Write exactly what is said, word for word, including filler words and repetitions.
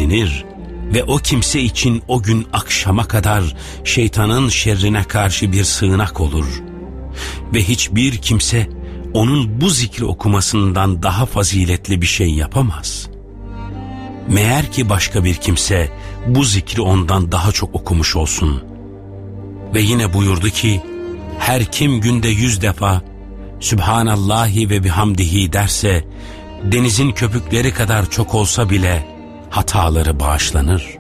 silinir ve o kimse için o gün akşama kadar şeytanın şerrine karşı bir sığınak olur. Ve hiçbir kimse onun bu zikri okumasından daha faziletli bir şey yapamaz. Meğer ki başka bir kimse bu zikri ondan daha çok okumuş olsun. Ve yine buyurdu ki, her kim günde yüz defa Sübhanallahi ve bihamdihi derse, denizin köpükleri kadar çok olsa bile hataları bağışlanır.